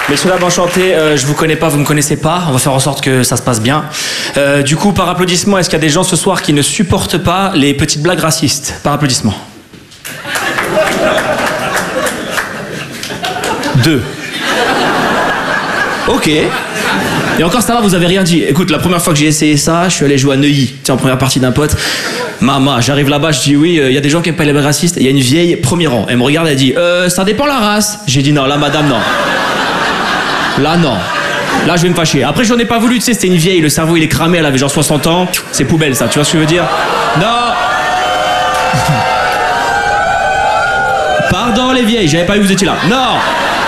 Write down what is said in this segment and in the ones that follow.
Messieurs, dames, enchanté. Je vous connais pas, vous me connaissez pas. On va faire en sorte que ça se passe bien. Du coup, par applaudissement, est-ce qu'il y a des gens ce soir qui ne supportent pas les petites blagues racistes? Par applaudissement. 2. Ok. Et encore ça va, vous avez rien dit. Écoute, la première fois que j'ai essayé ça, je suis allé jouer à Neuilly, en première partie d'un pote. Maman, j'arrive là-bas, je dis oui, y a des gens qui aiment pas les blagues racistes. Il y a une vieille, premier rang. Elle me regarde, elle dit ça dépend la race. J'ai dit non, là madame, non. Là non. Là je vais me fâcher. Après j'en ai pas voulu, tu sais, c'était une vieille, le cerveau il est cramé, elle avait genre 60 ans. C'est poubelle ça, tu vois ce que je veux dire? Non. Pardon les vieilles, j'avais pas vu que vous étiez là. Non.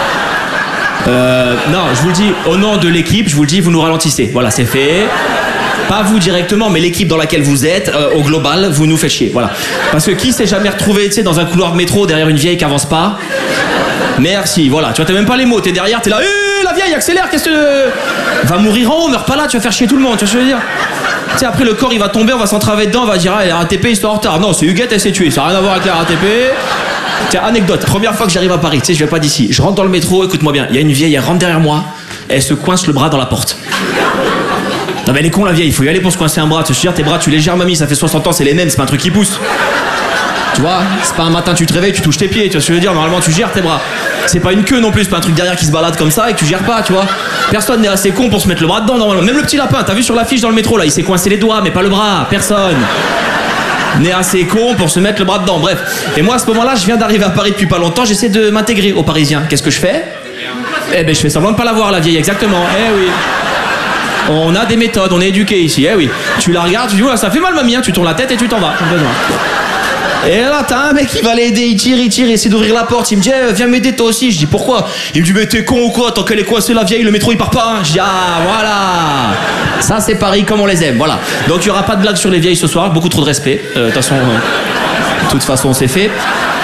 Non, je vous le dis, au nom de l'équipe, je vous le dis, vous nous ralentissez. Voilà, c'est fait. Pas vous directement, mais l'équipe dans laquelle vous êtes, au global, vous nous faites chier. Voilà. Parce que qui s'est jamais retrouvé, tu sais, dans un couloir de métro derrière une vieille qui avance pas? Merci, voilà. Tu vois, t'as même pas les mots, t'es derrière, t'es là, la vieille, accélère, qu'est-ce que... Va mourir en haut, meurs pas là, tu vas faire chier tout le monde, tu vois ce que je veux dire? Tu sais, après le corps il va tomber, on va s'entraver dedans, on va dire, ah, la RATP, ils sont en retard. Non, c'est Huguette, elle s'est tuée, ça n'a rien à voir avec la RATP. Tiens, anecdote, première fois que j'arrive à Paris, tu sais, je viens pas d'ici. Je rentre dans le métro, écoute-moi bien, il y a une vieille, elle rentre derrière moi, elle se coince le bras dans la porte. Non mais elle est con la vieille, il faut y aller pour se coincer un bras. Tu veux dire, tes bras, tu les gères mamie, ça fait 60 ans, c'est les mêmes, c'est pas un truc qui pousse. Tu vois, c'est pas un matin tu te réveilles, tu touches tes pieds, tu vois ce que je veux dire, normalement tu gères tes bras. C'est pas une queue non plus, c'est pas un truc derrière qui se balade comme ça et que tu gères pas, tu vois. Personne n'est assez con pour se mettre le bras dedans normalement. Même le petit lapin, t'as vu sur l'affiche dans le métro là, il s'est coincé les doigts mais pas le bras, personne n'est assez con pour se mettre le bras dedans, bref. Et moi à ce moment-là, je viens d'arriver à Paris depuis pas longtemps, j'essaie de m'intégrer aux Parisiens. Qu'est-ce que je fais? Eh ben je fais semblant de pas la voir la vieille, exactement, eh oui. On a des méthodes, on est éduqués ici, eh oui. Tu la regardes, tu dis, ça fait mal mamie, hein. Tu tournes la tête et tu t'en vas. Et là, t'as un mec qui va l'aider, il tire, il essaie d'ouvrir la porte, il me dit, viens m'aider toi aussi. Je dis, pourquoi? Il me dit, mais t'es con ou quoi? Tant qu'elle est coincée la vieille, le métro il part pas, hein. Je dis, ah, voilà. Ça c'est Paris comme on les aime, voilà. Donc il y aura pas de blague sur les vieilles ce soir, beaucoup trop de respect. De toute façon, c'est fait.